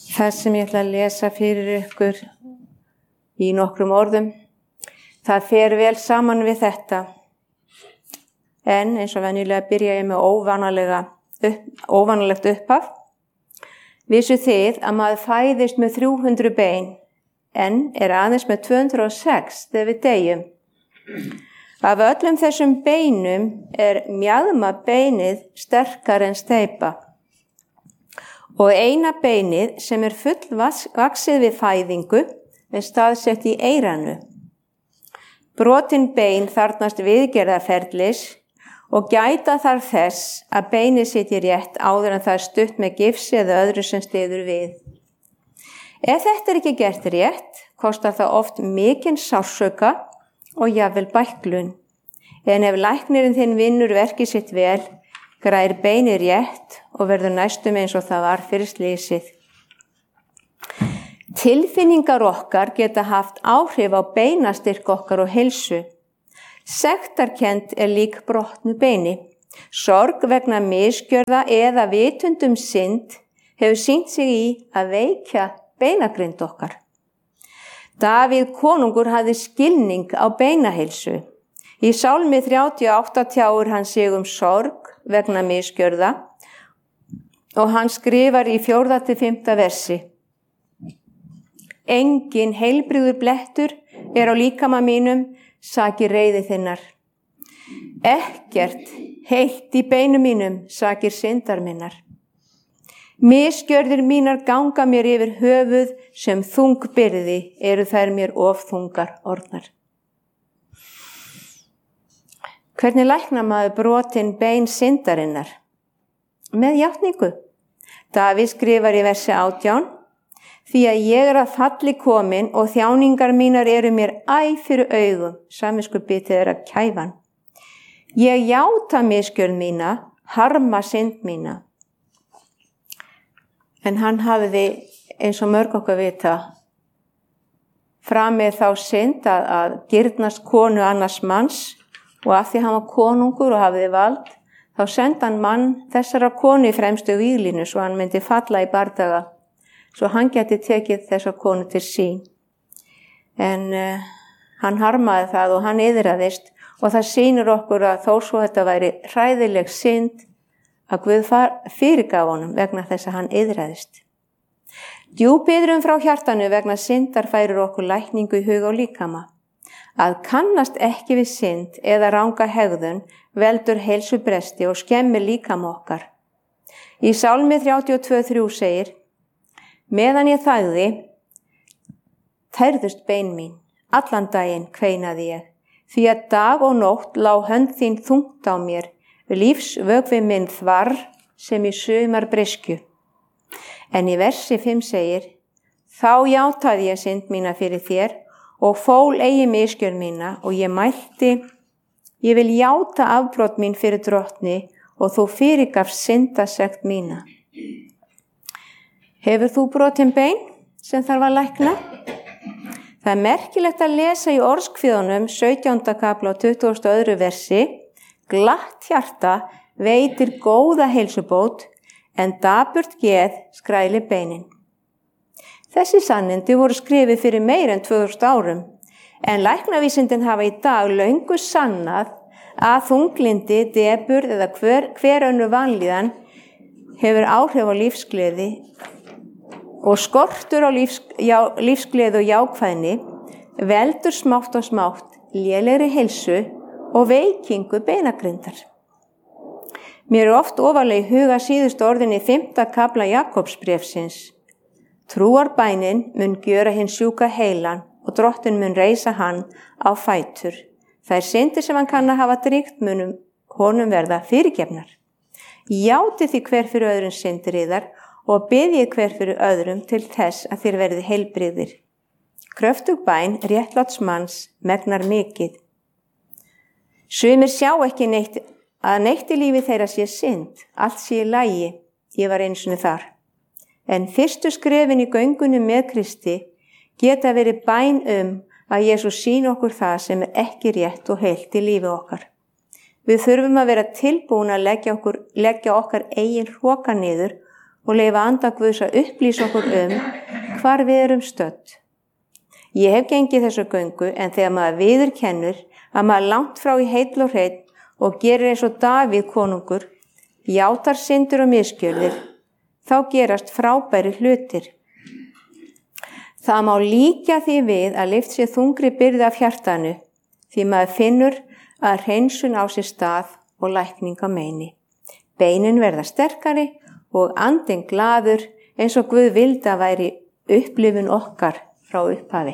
Það sem ég ætla að lesa fyrir ykkur í nokkrum orðum, það fer vel saman við þetta. En eins og venjulega byrja ég með óvanalegt upphaf. Vissu þið að maður fæðist með 300 bein, en er aðeins með 206 þegar við deyjum. Af öllum þessum beinum er mjaðma beinið sterkar en steypa. Og eina beinið sem er fullvaxið við fæðingu er staðsett í eyranu. Brotin bein þarfnast viðgerðarferlis og gæta þarf þess að beinið sitji rétt áður en það er stutt með gifsi eða öðru sem styður við. Ef þetta er ekki gert rétt, kostar það oft mikinn sársauka og jafnvel bæklun. En ef læknirinn þinn vinnur verkið sitt vel, græðir beinið rétt og verður næstum eins og það var fyrir slysið. Tilfinningar okkar geta haft áhrif á beinastyrk okkar og heilsu. Sektarkennd er lík brotnu beini. Sorg vegna misgjörða eða vitundum synd hefur sýnt sig í að veikja beinagrind okkar. Davíð konungur hafði skilning á beinaheilsu. Í Sálmi 38 tjáir hann sig sorg vegna misgjörða og hann skrifar í 4-5 versi. Engin heilbrigður blettur er á líkama mínum, sakir reiði þinnar. Ekkert heilt í beinum mínum, sakir syndar minnar. Misgjörðir mínar ganga mér yfir höfuð sem þung byrði, eru þær mér of þungar orðnar. Hvernig læknar maður brotin bein syndarinnar? Með játningu. Davíð skrifar í versi 18, því að ég er að falli komin og þjáningar mínar eru mér æ fyrir augum, samviskubitið er að kæfan. Ég játa misgjörð mína, harma synd mína. En hann hafði, eins og mörg okkar vita, framið þá synd að girnast konu annars manns, og af því hann var konungur og hafiði vald, þá sendi hann mann þessara konu í fremstu víglínu svo hann myndi falla í bardaga, svo hann geti tekið þessa konu til sín. En hann harmaði það og hann iðraðist og það sýnir okkur að þó svo þetta væri hræðileg synd að Guð fyrirgaf honum vegna þess að hann iðraðist. Djúp iðrun frá hjartanu vegna syndar færir okkur lækningu í huga og líkama. Að kannast ekki við synd eða ranga hegðun veldur heilsubresti og skemmir líkama okkar. Í Sálmi 32:3 segir, meðan ég þagði, tærðust bein mín, allan daginn kveinaði ég, því að dag og nótt lá hönd þín þungt á mér, lífsvökvi minn þvarr sem í sumar breskju. En í versi 5 segir, þá játaði ég synd mína fyrir þér, og fól eigi misgjörð mína og ég mælti, ég vil játa afbrot mín fyrir drottni og þú fyrirgafst syndasekt mína. Hefur þú brotin bein sem þarf að lækna? Það er merkilegt að lesa í Orðskviðunum 17. kapla og 22. versi, glatt hjarta veitir góða heilsubót en dapurt geð skrælir beinin. Þessi sannindi voru skrifið fyrir meir en 2000 árum, en læknavísindin hafa í dag löngu sannað að þunglindi, depurð eða hver önnur vanlíðan hefur áhrif á lífsgleði og skortur á lífsgleði og jákvæðni veldur smátt og smátt lélegri heilsu og veikingu beinagrindar. Mér er oft ofarlega í huga síðustu orðin í 5. kafla Jakobsbréfsins. Trúarbænin mun gjöra hinn sjúka heilan og drottin mun reisa hann á fætur. Þær syndir sem hann kann að hafa dríkt munum honum verða fyrirgefnar. Játi því hver fyrir öðrum syndir yðar og biðji hver fyrir öðrum til þess að þér verði heilbrigðir. Kröftug bæn réttláts manns megnar mikið. Sumir sjá ekki neitt í lífi þeirra sé synd, allt sé í lagi, ég var einu sinni þar. En fyrstu skrefin í göngunum með Kristi geta verið bæn að Jesús sýni okkur það sem er ekki rétt og heilt í lífi okkar. Við þurfum að vera tilbúin að leggja okkar eigin hroka niður og leyfa anda Guðs að upplýsa okkur hvar við erum stödd. Ég hef gengið þessu göngu en þegar maður viðurkennur að maður langt frá í heill og hreinn og gerir eins og Davíð konungur, játar syndir og misgjörðir, þá gerast frábæri hlutir. Það má líkja því við að lyft sér þungri byrði af hjartanu, því maður finnur að hreinsun á sér stað og lækning á meini. Beinin verða sterkari og andinn glaður eins og Guð vildi að væri upplifun okkar frá upphafi.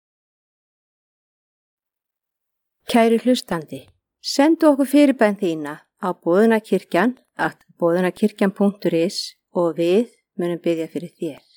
Kæri hlustandi, sendu okkur fyrirbæn þína á boðunarkirkjan@boðunarkirkjan.is og við munum biðja fyrir þér.